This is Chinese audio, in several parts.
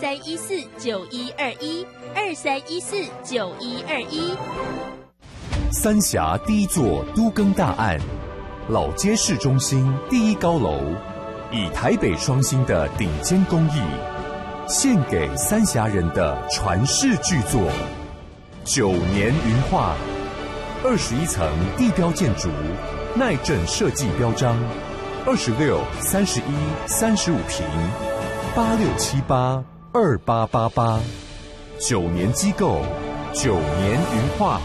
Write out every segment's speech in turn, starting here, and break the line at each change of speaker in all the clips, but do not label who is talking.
23149121，23149121。
三峡第一座都更大案，老街市中心第一高楼，以台北双星的顶尖工艺，献给三峡人的传世巨作9年云画，21层地标建筑，耐震设计标章，26、31、35平，86782888，9年机构，9年云画。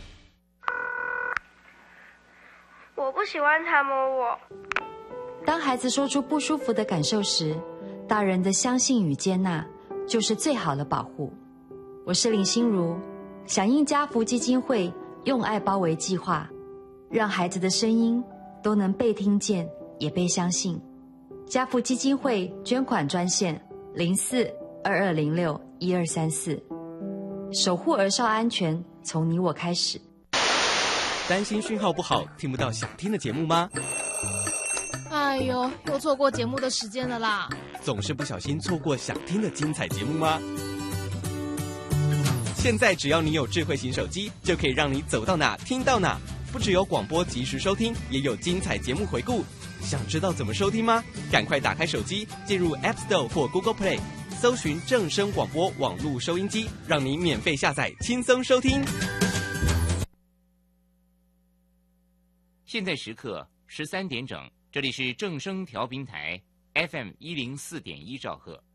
我不喜欢他摸我。
当孩子说出不舒服的感受时，大人的相信与接纳就是最好的保护。我是林心如，响应家福基金会用爱包围计划，让孩子的声音都能被听见也被相信。家福基金会捐款专线04-2206-1234，守护儿少安全，从你我开始。
担心讯号不好，听不到想听的节目吗？
哎呦，又错过节目的时间了啦！
总是不小心错过想听的精彩节目吗？现在只要你有智慧型手机，就可以让你走到哪听到哪。不只有广播及时收听，也有精彩节目回顾。想知道怎么收听吗？赶快打开手机，进入 App Store 或 Google Play， 搜寻正声广播网络收音机，让你免费下载，轻松收听。
现在时刻13点整，这里是正声调频台 FM104.1兆赫。